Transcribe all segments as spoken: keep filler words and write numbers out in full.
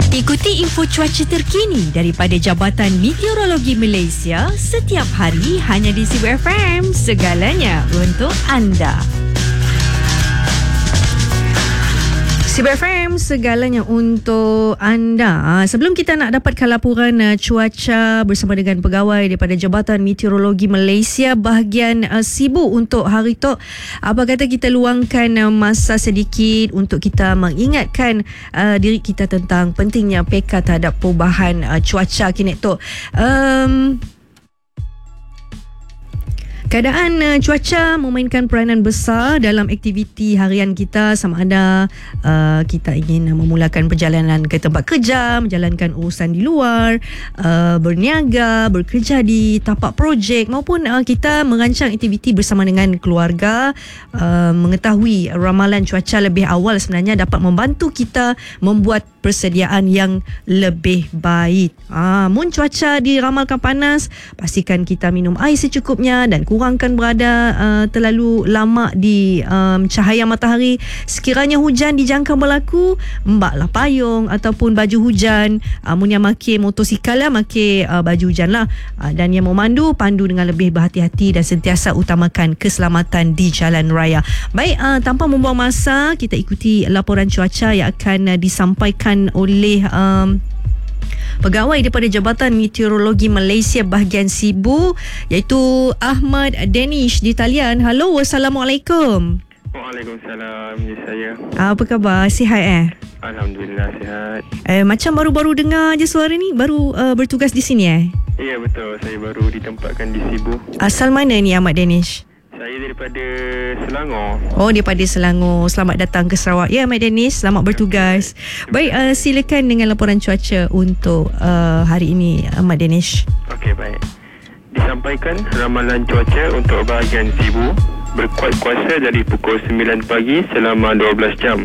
Ikuti info cuaca terkini daripada Jabatan Meteorologi Malaysia setiap hari hanya di Sibu F M. Segalanya untuk anda. Sibu F M, segalanya untuk anda. Sebelum kita nak dapatkan laporan uh, cuaca bersama dengan pegawai daripada Jabatan Meteorologi Malaysia bahagian uh, Sibu untuk hari tu, apa kata kita luangkan uh, masa sedikit untuk kita mengingatkan uh, diri kita tentang pentingnya peka terhadap perubahan uh, cuaca kini tu. Um, Keadaan uh, cuaca memainkan peranan besar dalam aktiviti harian kita, sama ada uh, kita ingin uh, memulakan perjalanan ke tempat kerja, menjalankan urusan di luar, uh, berniaga, bekerja di tapak projek, maupun uh, kita merancang aktiviti bersama dengan keluarga. Uh, mengetahui ramalan cuaca lebih awal sebenarnya dapat membantu kita membuat persediaan yang lebih baik. Ah, mun cuaca diramalkan panas, pastikan kita minum air secukupnya dan kurangkan berada uh, terlalu lama di um, cahaya matahari. Sekiranya hujan dijangka berlaku, mbaklah payung ataupun baju hujan. Uh, mun yang makin motosikal lah, makin uh, baju hujan lah. Uh, dan yang memandu, pandu dengan lebih berhati-hati dan sentiasa utamakan keselamatan di jalan raya. Baik, uh, tanpa membuang masa, kita ikuti laporan cuaca yang akan uh, disampaikan oleh um, pegawai daripada Jabatan Meteorologi Malaysia bahagian Sibu, iaitu Ahmad Danish di talian. Halo, Assalamualaikum. Waalaikumsalam, ya saya. Apa khabar? Sihat eh? Alhamdulillah sihat. Eh, macam baru-baru dengar je suara ni, baru uh, bertugas di sini eh? Ya betul, saya baru ditempatkan di Sibu. Asal mana ni Ahmad Danish? Saya daripada Selangor. Oh, daripada Selangor. Selamat datang ke Sarawak. Ya, Ahmad Danish, selamat bertugas. Baik, uh, silakan dengan laporan cuaca untuk uh, hari ini, Ahmad Danish. Okey, baik. Disampaikan ramalan cuaca untuk bahagian Sibu berkuat kuasa dari pukul sembilan pagi selama dua belas jam.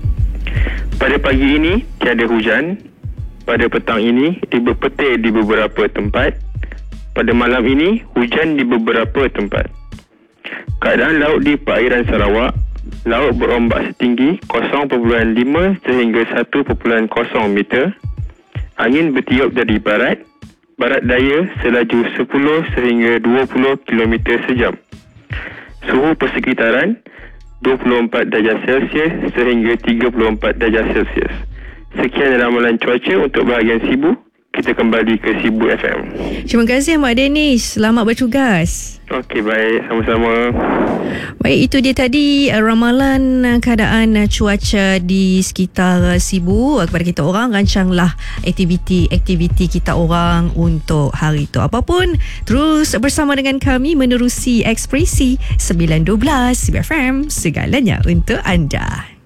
Pada pagi ini, tiada hujan. Pada petang ini, berpetir di beberapa tempat. Pada malam ini, hujan di beberapa tempat. Keadaan laut di perairan Sarawak, laut berombak setinggi kosong perpuluhan lima sehingga satu perpuluhan kosong meter. Angin bertiup dari barat, barat daya selaju sepuluh sehingga dua puluh kilometer sejam. Suhu persekitaran dua puluh empat darjah Celsius sehingga tiga puluh empat darjah Celsius. Sekian ramalan cuaca untuk bahagian Sibu. Kita kembali ke Sibu F M. Terima kasih Ahmad Danish. Selamat bertugas. Okey, baik. Sama-sama. Baik, itu dia tadi uh, ramalan uh, keadaan uh, cuaca di sekitar uh, Sibu. Uh, kepada kita orang, rancanglah aktiviti-aktiviti kita orang untuk hari itu. Apapun, terus bersama dengan kami menerusi Ekspresi sembilan dua belas Sibu F M. Segalanya untuk anda.